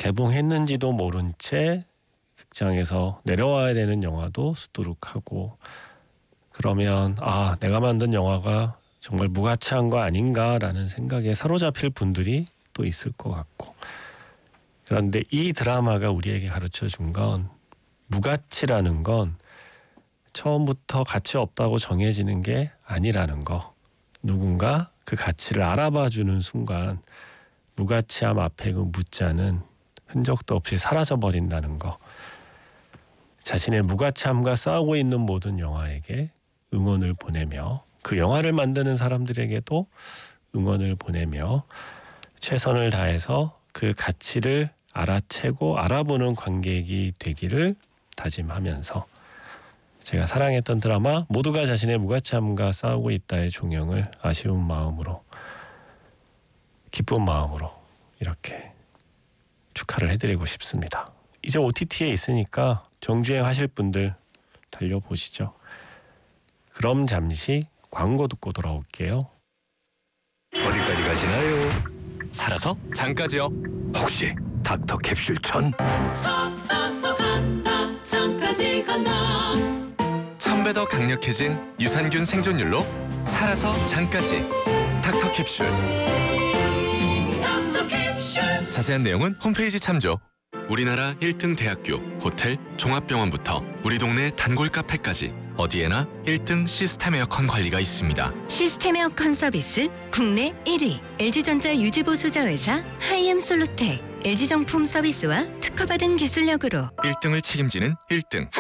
개봉했는지도 모른 채 극장에서 내려와야 되는 영화도 수두룩하고, 그러면 내가 만든 영화가 정말 무가치한 거 아닌가라는 생각에 사로잡힐 분들이 또 있을 것 같고, 그런데 이 드라마가 우리에게 가르쳐준 건 무가치라는 건 처음부터 가치 없다고 정해지는 게 아니라는 거. 누군가 그 가치를 알아봐주는 순간 무가치함 앞에 그 무자는 흔적도 없이 사라져버린다는 거. 자신의 무가치함과 싸우고 있는 모든 영화에게 응원을 보내며, 그 영화를 만드는 사람들에게도 응원을 보내며 최선을 다해서 그 가치를 알아채고 알아보는 관객이 되기를 다짐하면서, 제가 사랑했던 드라마 모두가 자신의 무가치함과 싸우고 있다의 종영을 아쉬운 마음으로, 기쁜 마음으로 이렇게 축하를 해드리고 싶습니다. 이제 OTT에 있으니까 정주행 하실 분들 달려보시죠. 그럼 잠시 광고 듣고 돌아올게요. 어디까지 가시나요? 살아서 장까지요. 혹시 닥터 캡슐 천? 살아서 간다 장까지 간다. 1000배 더 강력해진 유산균 생존율로 살아서 장까지. 닥터 캡슐. 닥터 캡슐. 자세한 내용은 홈페이지 참조. 우리나라 1등 대학교, 호텔, 종합병원부터 우리 동네 단골 카페까지 어디에나 1등 시스템 에어컨 관리가 있습니다. 시스템 에어컨 서비스 국내 1위 LG전자 유지보수자 회사 하이엠솔루텍. LG정품 서비스와 특허받은 기술력으로 1등을 책임지는 1등